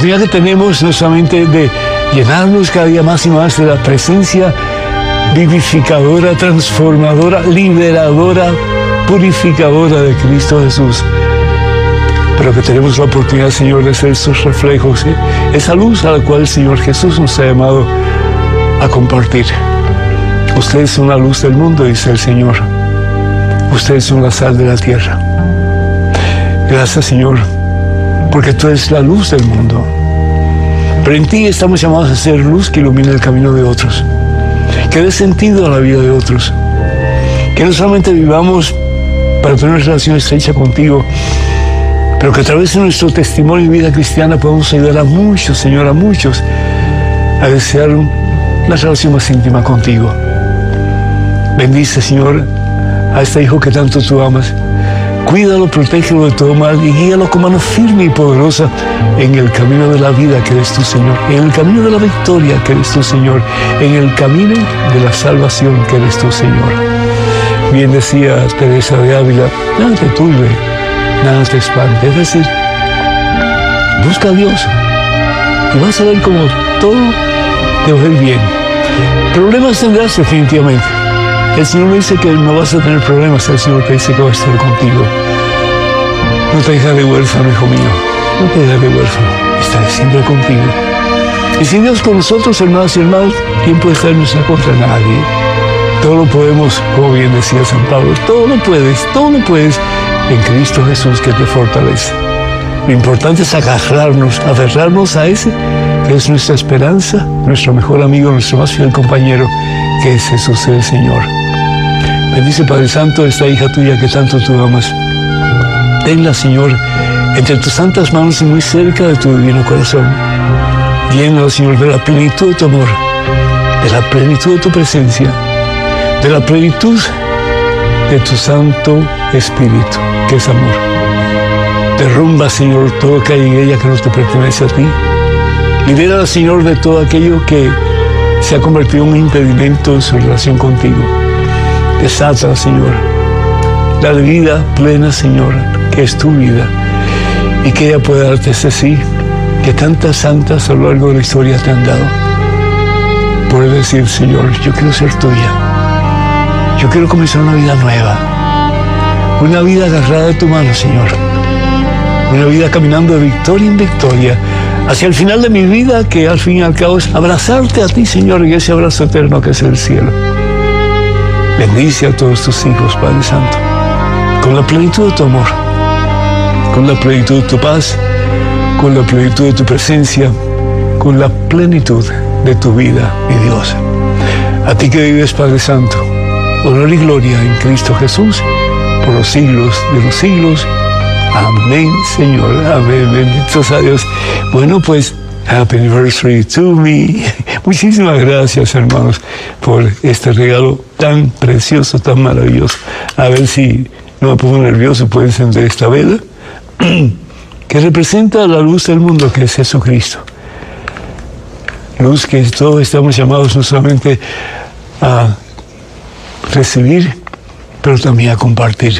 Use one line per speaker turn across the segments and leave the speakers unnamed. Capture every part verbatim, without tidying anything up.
oportunidad que tenemos no solamente de llenarnos cada día más y más de la presencia vivificadora, transformadora, liberadora, purificadora de Cristo Jesús, pero que tenemos la oportunidad, Señor, de ser sus reflejos, ¿eh? Esa luz a la cual el Señor Jesús nos ha llamado a compartir. Ustedes son la luz del mundo, dice el Señor. Ustedes son la sal de la tierra. Gracias, Señor, porque tú eres la luz del mundo. Pero en ti estamos llamados a ser luz que ilumine el camino de otros, que dé sentido a la vida de otros, que no solamente vivamos para tener una relación estrecha contigo, pero que a través de nuestro testimonio y vida cristiana podamos ayudar a muchos, Señor, a muchos, a desear una relación más íntima contigo. Bendice, Señor, a este hijo que tanto tú amas. Cuídalo, protégelo de todo mal y guíalo con mano firme y poderosa en el camino de la vida que eres tú, Señor, en el camino de la victoria que eres tú, Señor, en el camino de la salvación que eres tú, Señor. Bien decía Teresa de Ávila, nada te turbe, nada te espante. Es decir, busca a Dios y vas a ver cómo todo te va a ir bien. Problemas tendrás definitivamente. El Señor me dice que no vas a tener problemas, el Señor te dice que va a estar contigo. No te dejes de huérfano, hijo mío, no te dejes de huérfano, estaré siempre contigo. Y si Dios con nosotros, hermanos y hermanos, ¿quién puede estar en nuestra contra? Nadie. Todo lo podemos, como bien decía San Pablo, todo lo puedes, todo lo puedes en Cristo Jesús que te fortalece. Lo importante es agarrarnos, aferrarnos a ese que es nuestra esperanza, nuestro mejor amigo, nuestro más fiel compañero, que es Jesús el Señor. Bendice, Padre Santo, esta hija tuya que tanto tú amas. Tenla, Señor, entre tus santas manos y muy cerca de tu divino corazón. Llénala, Señor, de la plenitud de tu amor, de la plenitud de tu presencia, de la plenitud de tu Santo Espíritu, que es amor. Derrumba, Señor, todo que hay en ella que no te pertenece a ti. Libérala, Señor, de todo aquello que se ha convertido en un impedimento en su relación contigo. Desátala, Señor. Dale vida plena, Señor, que es tu vida. Y que ella pueda darte ese sí que tantas santas a lo largo de la historia te han dado. Puede decir, Señor, yo quiero ser tuya. Yo quiero comenzar una vida nueva. Una vida agarrada de tu mano, Señor. Una vida caminando de victoria en victoria hacia el final de mi vida, que al fin y al cabo es abrazarte a ti, Señor, y ese abrazo eterno que es el cielo. Bendice a todos tus hijos, Padre Santo, con la plenitud de tu amor, con la plenitud de tu paz, con la plenitud de tu presencia, con la plenitud de tu vida, mi Dios. A ti que vives, Padre Santo, honor y gloria en Cristo Jesús, por los siglos de los siglos. Amén, Señor. Amén. Benditos a Dios. Bueno, pues, happy anniversary to me. Muchísimas gracias, hermanos, por este regalo tan precioso, tan maravilloso. A ver si no me pongo nervioso, puedo encender esta vela, que representa la luz del mundo, que es Jesucristo. Luz que todos estamos llamados no solamente a recibir, pero también a compartir.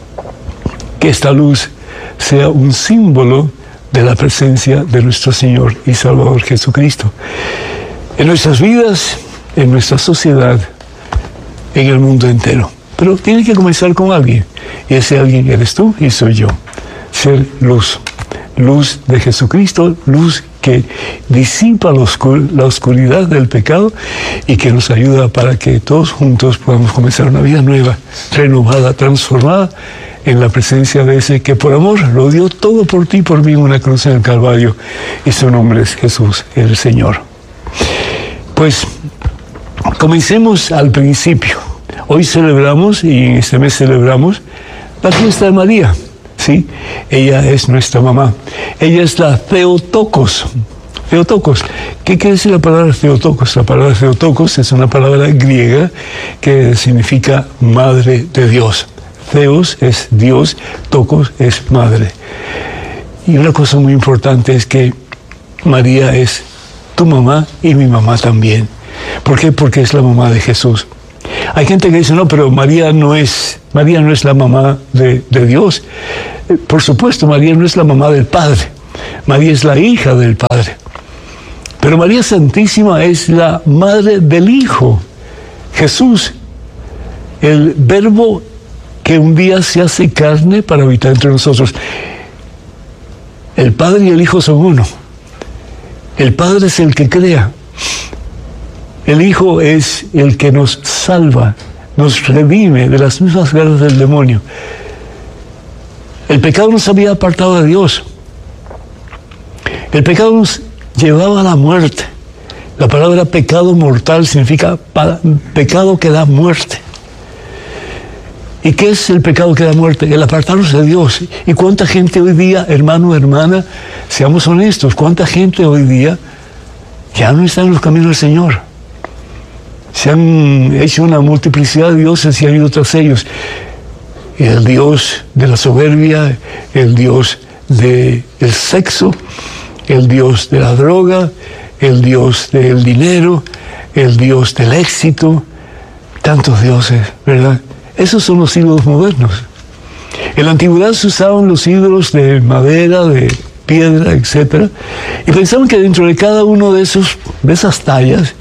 Que esta luz sea un símbolo de la presencia de nuestro Señor y Salvador Jesucristo en nuestras vidas, en nuestra sociedad, en el mundo entero. Pero tiene que comenzar con alguien, y ese alguien eres tú y soy yo. Ser luz, luz de Jesucristo, luz que disipa la, oscur- la oscuridad del pecado y que nos ayuda para que todos juntos podamos comenzar una vida nueva, renovada, transformada, en la presencia de ese que por amor lo dio todo por ti y por mí en una cruz en el Calvario, y su nombre es Jesús, el Señor. Pues comencemos al principio. Hoy celebramos, y en este mes celebramos, la fiesta de María, ¿sí? Ella es nuestra mamá. Ella es la Theotokos. Theotokos. ¿Qué quiere decir la palabra Theotokos? La palabra Theotokos es una palabra griega que significa Madre de Dios. Theos es Dios, Tokos es madre. Y una cosa muy importante es que María es tu mamá y mi mamá también. ¿Por qué? Porque es la mamá de Jesús. Hay gente que dice, no, pero María no es, María no es la mamá de, de Dios. Por supuesto, María no es la mamá del Padre. María es la hija del Padre. Pero María Santísima es la madre del Hijo, Jesús, el Verbo que un día se hace carne para habitar entre nosotros. El Padre y el Hijo son uno. El Padre es el que crea. El Hijo es el que nos salva, nos redime de las mismas garras del demonio. El pecado nos había apartado de Dios. El pecado nos llevaba a la muerte. La palabra pecado mortal significa pecado que da muerte. ¿Y qué es el pecado que da muerte? El apartarnos de Dios. ¿Y cuánta gente hoy día, hermano, hermana, seamos honestos, cuánta gente hoy día ya no está en los caminos del Señor? Se han hecho una multiplicidad de dioses y han ido tras ellos. El Dios de la soberbia, el Dios del sexo, el Dios de la droga, el Dios del dinero, el Dios del éxito, tantos dioses, ¿verdad? Esos son los ídolos modernos. En la antigüedad se usaban los ídolos de madera, de piedra, etcétera, y pensaban que dentro de cada uno de esos, de esas tallas,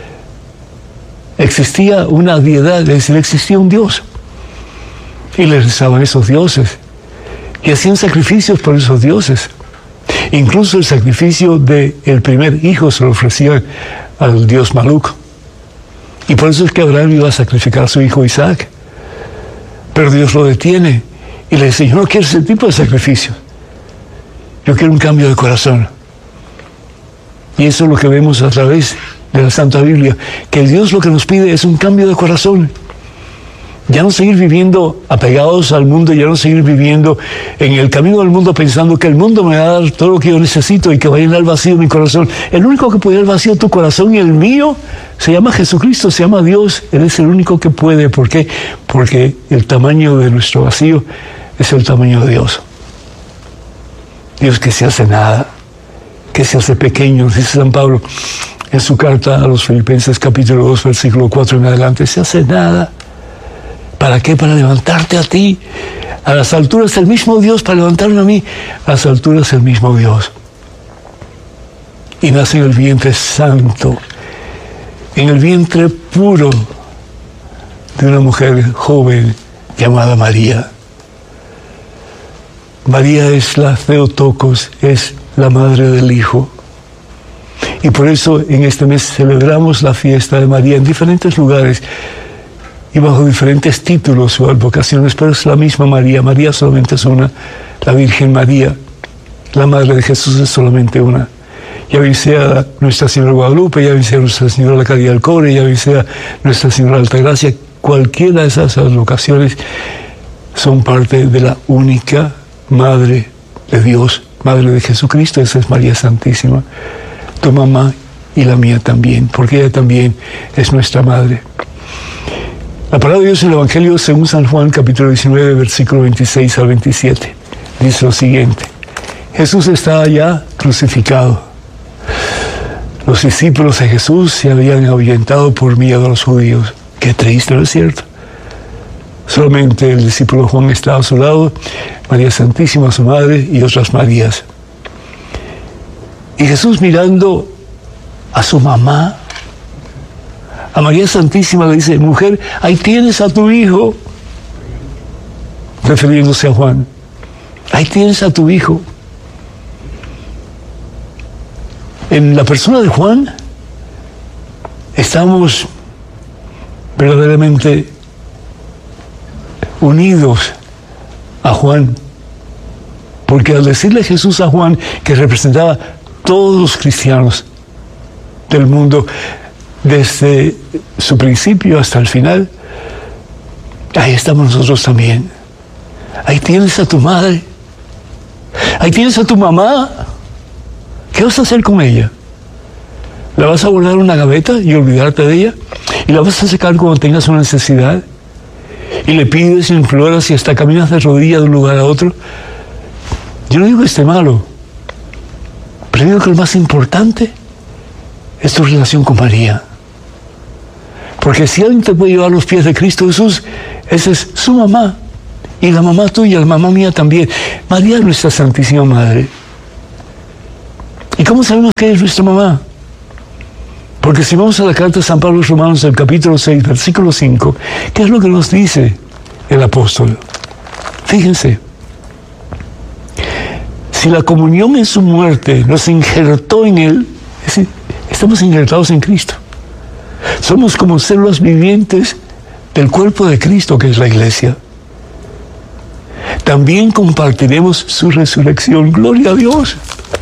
existía una deidad, es decir, existía un Dios. Y le rezaban a esos dioses, y hacían sacrificios por esos dioses. Incluso el sacrificio del primer hijo se lo ofrecían al dios Marduk. Y por eso es que Abraham iba a sacrificar a su hijo Isaac. Pero Dios lo detiene y le dice, yo no quiero ese tipo de sacrificio. Yo quiero un cambio de corazón. Y eso es lo que vemos a través de la Santa Biblia, que Dios lo que nos pide es un cambio de corazón. Ya no seguir viviendo apegados al mundo, ya no seguir viviendo en el camino del mundo pensando que el mundo me va a dar todo lo que yo necesito y que va a llenar el vacío de mi corazón. El único que puede llenar el vacío de tu corazón y el mío se llama Jesucristo, se llama Dios. Él es el único que puede. ¿Por qué? Porque el tamaño de nuestro vacío es el tamaño de Dios. Dios que se hace nada, que se hace pequeño, dice San Pablo en su carta a los Filipenses capítulo dos, versículo cuatro en adelante, se hace nada. ¿Para qué? Para levantarte a ti. A las alturas el mismo Dios, para levantarme a mí. A las alturas el mismo Dios. Y nace en el vientre santo, en el vientre puro de una mujer joven llamada María. María es la Theotokos, es la madre del Hijo. Y por eso en este mes celebramos la fiesta de María en diferentes lugares y bajo diferentes títulos o advocaciones, pero es la misma María. María solamente es una. La Virgen María, la Madre de Jesús, es solamente una. Ya bien sea Nuestra Señora Guadalupe, ya bien sea Nuestra Señora la Caridad del Cobre, ya bien sea Nuestra Señora Altagracia, cualquiera de esas advocaciones son parte de la única Madre de Dios, Madre de Jesucristo. Esa es María Santísima, tu mamá y la mía también, porque ella también es nuestra Madre. La palabra de Dios en el Evangelio según San Juan, capítulo diecinueve, versículo veintiséis al veintisiete, dice lo siguiente. Jesús estaba ya crucificado. Los discípulos de Jesús se habían ahuyentado por miedo a los judíos. Qué triste, ¿no es cierto? Solamente el discípulo Juan estaba a su lado, María Santísima, su madre, y otras Marías. Y Jesús, mirando a su mamá, a María Santísima, le dice, mujer, ahí tienes a tu hijo, refiriéndose a Juan. Ahí tienes a tu hijo. En la persona de Juan estamos verdaderamente unidos a Juan, porque al decirle Jesús a Juan que representaba todos los cristianos del mundo, desde su principio hasta el final, ahí estamos nosotros también. Ahí tienes a tu madre, ahí tienes a tu mamá. ¿Qué vas a hacer con ella? ¿La vas a guardar en una gaveta y olvidarte de ella? ¿Y la vas a sacar cuando tengas una necesidad? Y le pides y imploras y hasta caminas de rodillas de un lugar a otro. Yo no digo que esté malo, pero digo que lo más importante es tu relación con María. Porque si alguien te puede llevar a los pies de Cristo Jesús, esa es su mamá. Y la mamá tuya, la mamá mía también. María es nuestra Santísima Madre. ¿Y cómo sabemos que es nuestra mamá? Porque si vamos a la carta de San Pablo a los Romanos, el capítulo seis, versículo cinco, ¿qué es lo que nos dice el apóstol? Fíjense, si la comunión en su muerte nos injertó en Él, es decir, estamos injertados en Cristo. Somos como células vivientes del cuerpo de Cristo, que es la iglesia. También compartiremos su resurrección. Gloria a Dios.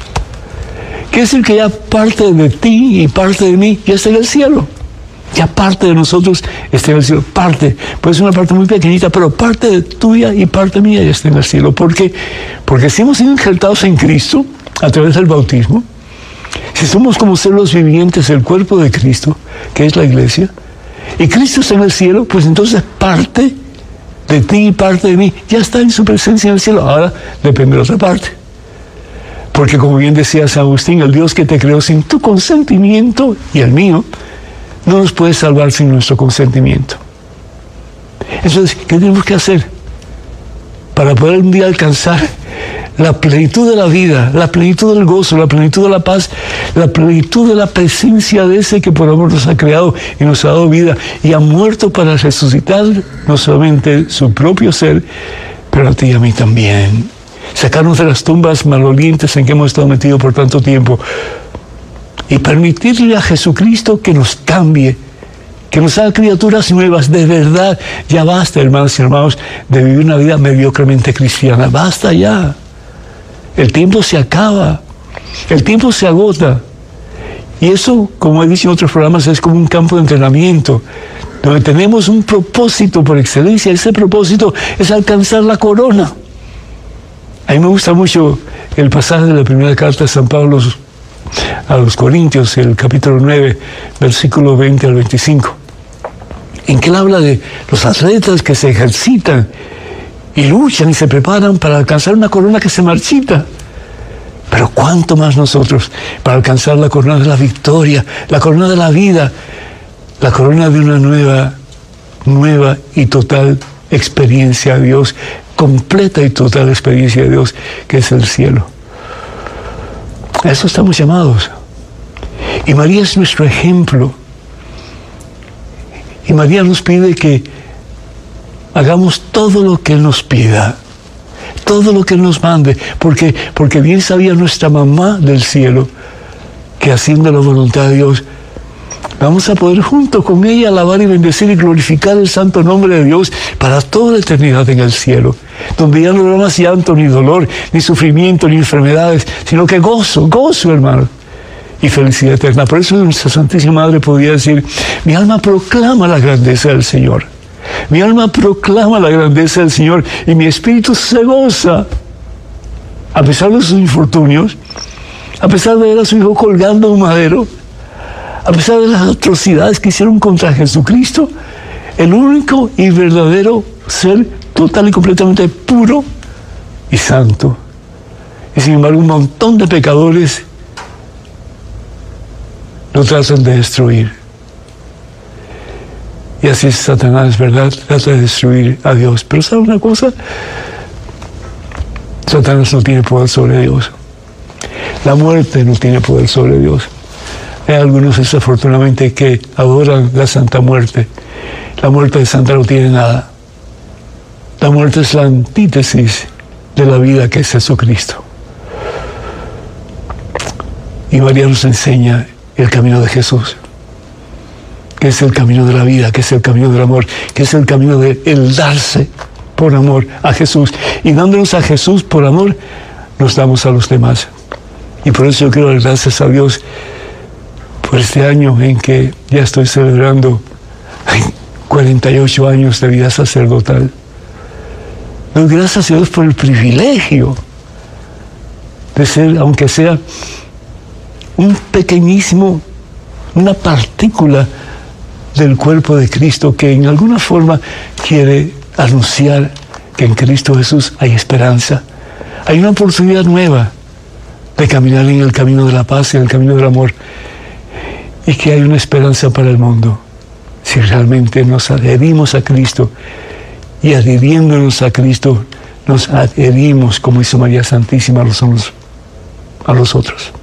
Quiere decir que ya parte de ti y parte de mí ya está en el cielo. Ya parte de nosotros está en el cielo. Parte, puede ser una parte muy pequeñita, pero parte de tuya y parte mía ya está en el cielo. ¿Por qué? Porque si hemos sido injertados en Cristo a través del bautismo, si somos como células vivientes del cuerpo de Cristo, que es la iglesia, y Cristo está en el cielo, pues entonces parte de ti y parte de mí ya está en su presencia en el cielo. Ahora depende de la otra parte. Porque como bien decía San Agustín, el Dios que te creó sin tu consentimiento y el mío, no nos puede salvar sin nuestro consentimiento. Entonces, ¿qué tenemos que hacer para poder un día alcanzar la plenitud de la vida, la plenitud del gozo, la plenitud de la paz, la plenitud de la presencia de ese que por amor nos ha creado y nos ha dado vida y ha muerto para resucitar no solamente su propio ser, pero a ti y a mí también? Sacarnos de las tumbas malolientes en que hemos estado metidos por tanto tiempo y permitirle a Jesucristo que nos cambie, que nos haga criaturas nuevas. De verdad, ya basta, hermanos y hermanos, de vivir una vida mediocremente cristiana. Basta ya. El tiempo se acaba, el tiempo se agota. Y eso, como he dicho en otros programas, es como un campo de entrenamiento, donde tenemos un propósito por excelencia. Ese propósito es alcanzar la corona. A mí me gusta mucho el pasaje de la primera carta de San Pablo a los Corintios, el capítulo nueve, versículo veinte al veinticinco, en que él habla de los atletas que se ejercitan y luchan y se preparan para alcanzar una corona que se marchita. Pero cuánto más nosotros para alcanzar la corona de la victoria, la corona de la vida, la corona de una nueva, nueva y total experiencia de Dios, completa y total experiencia de Dios, que es el cielo. A eso estamos llamados. Y María es nuestro ejemplo. Y María nos pide que hagamos todo lo que Él nos pida, todo lo que Él nos mande, porque, porque bien sabía nuestra mamá del cielo que haciendo la voluntad de Dios, vamos a poder junto con ella alabar y bendecir y glorificar el santo nombre de Dios para toda la eternidad en el cielo, donde ya no habrá más llanto, ni dolor, ni sufrimiento, ni enfermedades, sino que gozo, gozo, hermano, y felicidad eterna. Por eso nuestra Santísima Madre podía decir: mi alma proclama la grandeza del Señor. Mi alma proclama la grandeza del Señor y mi espíritu se goza. A pesar de sus infortunios, a pesar de ver a su hijo colgando en un madero, a pesar de las atrocidades que hicieron contra Jesucristo, el único y verdadero ser total y completamente puro y santo. Y sin embargo, un montón de pecadores lo tratan de destruir. Y así es Satanás, ¿verdad? Trata de destruir a Dios. Pero ¿sabe una cosa? Satanás no tiene poder sobre Dios. La muerte no tiene poder sobre Dios. Hay algunos, desafortunadamente, que adoran la Santa Muerte. La muerte de Santa no tiene nada. La muerte es la antítesis de la vida que es Jesucristo. Y María nos enseña el camino de Jesús, que es el camino de la vida, que es el camino del amor, que es el camino de el darse por amor a Jesús. Y dándonos a Jesús por amor, nos damos a los demás. Y por eso yo quiero dar gracias a Dios por este año en que ya estoy celebrando cuarenta y ocho años de vida sacerdotal. Doy gracias a Dios por el privilegio de ser, aunque sea un pequeñísimo, una partícula del cuerpo de Cristo, que en alguna forma quiere anunciar que en Cristo Jesús hay esperanza. Hay una oportunidad nueva de caminar en el camino de la paz y en el camino del amor, y que hay una esperanza para el mundo si realmente nos adherimos a Cristo, y adhiriéndonos a Cristo nos adherimos, como hizo María Santísima, a los unos a los otros.